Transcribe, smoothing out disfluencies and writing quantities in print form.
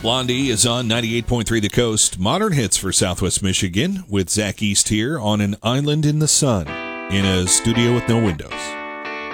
Blondie is on 98.3 The Coast. Modern hits for Southwest Michigan with Zach East here on an island in the sun in a studio with no windows.